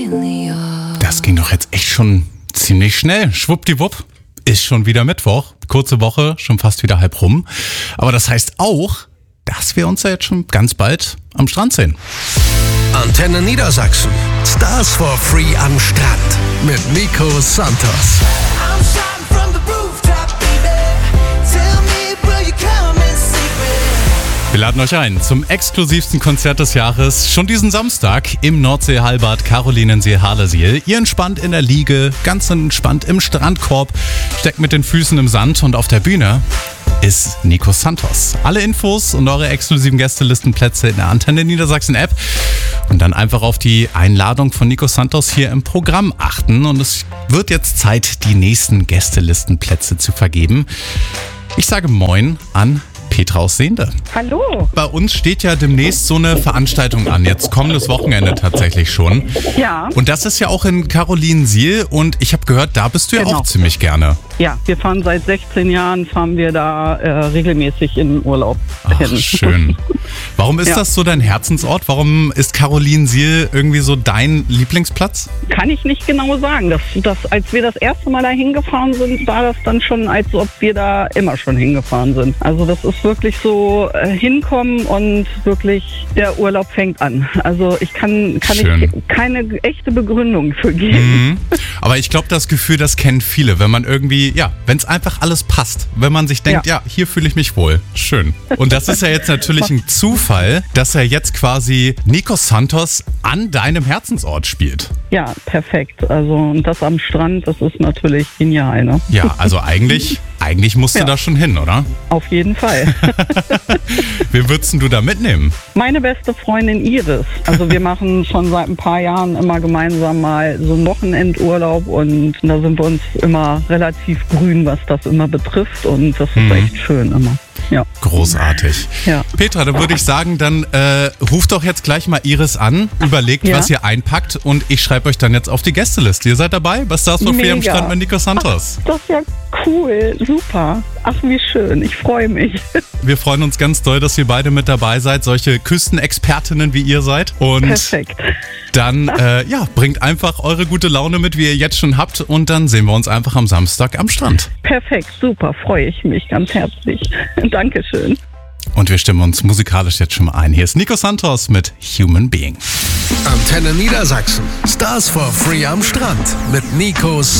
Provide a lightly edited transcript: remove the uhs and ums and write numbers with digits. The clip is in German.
Das ging doch jetzt echt schon ziemlich schnell. Schwuppdiwupp, ist schon wieder Mittwoch. Kurze Woche, schon fast wieder halb rum. Aber das heißt auch, dass wir uns ja jetzt schon ganz bald am Strand sehen. Antenne Niedersachsen. Stars for Free am Strand mit Nico Santos. Wir laden euch ein zum exklusivsten Konzert des Jahres. Schon diesen Samstag im Nordsee-Hallenbad Carolinensee-Halersiel. Ihr entspannt in der Liege, ganz entspannt im Strandkorb, steckt mit den Füßen im Sand und auf der Bühne ist Nico Santos. Alle Infos und eure exklusiven Gästelistenplätze in der Antenne Niedersachsen App und dann einfach auf die Einladung von Nico Santos hier im Programm achten. Und es wird jetzt Zeit, die nächsten Gästelistenplätze zu vergeben. Ich sage Moin an Petra aus Sehnde. Hallo. Bei uns steht ja demnächst so eine Veranstaltung an, jetzt kommendes Wochenende tatsächlich schon. Ja. Und das ist ja auch in Carolinensiel und ich habe gehört, da bist du ja auch ziemlich gerne. Ja, wir fahren seit 16 Jahren, fahren wir da regelmäßig in Urlaub hin. Ach, schön. Warum ist das so dein Herzensort? Warum ist Carolinensiel irgendwie so dein Lieblingsplatz? Kann ich nicht genau sagen. Als wir das erste Mal da hingefahren sind, war das dann schon, als ob wir da immer schon hingefahren sind. Also das ist wirklich so hinkommen und wirklich der Urlaub fängt an. Also ich kann ich keine echte Begründung für geben. Mhm. Aber ich glaube, das Gefühl, das kennen viele, wenn man irgendwie, wenn es einfach alles passt. Wenn man sich denkt, hier fühle ich mich wohl. Schön. Und das ist ja jetzt natürlich ein Zufall, dass er jetzt quasi Nico Santos an deinem Herzensort spielt. Ja, perfekt. Also und das am Strand, das ist natürlich genial, ne? Ja, also eigentlich musst du da schon hin, oder? Auf jeden Fall. Wen würdest du da mitnehmen? Meine beste Freundin Iris. Also wir machen schon seit ein paar Jahren immer gemeinsam mal so einen Wochenendurlaub und da sind wir uns immer relativ grün, was das immer betrifft und das ist echt schön immer. Ja. Großartig. Ja. Petra, dann würde ich sagen, dann ruft doch jetzt gleich mal Iris an, überlegt, was ihr einpackt und ich schreibe euch dann jetzt auf die Gästeliste. Ihr seid dabei bei Stars for Free am Strand mit Nico Santos. Das ist ja cool, super. Ach, wie schön, ich freue mich. Wir freuen uns ganz doll, dass ihr beide mit dabei seid, solche Küstenexpertinnen wie ihr seid. Und perfekt. Dann bringt einfach eure gute Laune mit, wie ihr jetzt schon habt und dann sehen wir uns einfach am Samstag am Strand. Perfekt, super, freue ich mich ganz herzlich. Dankeschön. Und wir stimmen uns musikalisch jetzt schon mal ein. Hier ist Nico Santos mit Human Being. Antenne Niedersachsen. Stars for Free am Strand mit Nico